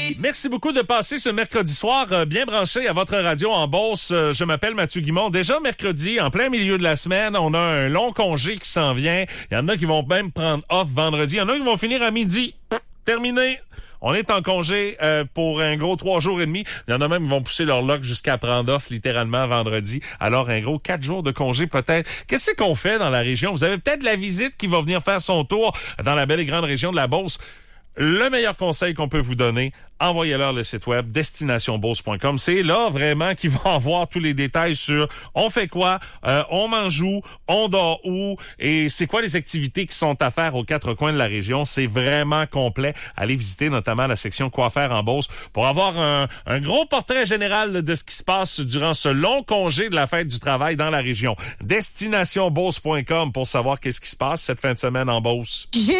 Merci beaucoup de passer ce mercredi soir bien branché à votre radio en Beauce. Je m'appelle Mathieu Guimond. Déjà mercredi, en plein milieu de la semaine, on a un long congé qui s'en vient. Il y en a qui vont même prendre off vendredi. Il y en a qui vont finir à midi. Terminé. On est en congé pour un gros 3 jours et demi. Il y en a même qui vont pousser leur loc jusqu'à prendre off littéralement vendredi. Alors un gros 4 jours de congé peut-être. Qu'est-ce qu'on fait dans la région? Vous avez peut-être la visite qui va venir faire son tour dans la belle et grande région de la Beauce. Le meilleur conseil qu'on peut vous donner, envoyez-leur le site web destinationbeauce.com. C'est là vraiment qu'ils vont avoir tous les détails sur on fait quoi, on mange où, on dort où et c'est quoi les activités qui sont à faire aux 4 coins de la région. C'est vraiment complet. Allez visiter notamment la section quoi faire en Beauce pour avoir un gros portrait général de ce qui se passe durant ce long congé de la fête du travail dans la région. Destinationbeauce.com pour savoir qu'est-ce qui se passe cette fin de semaine en Beauce.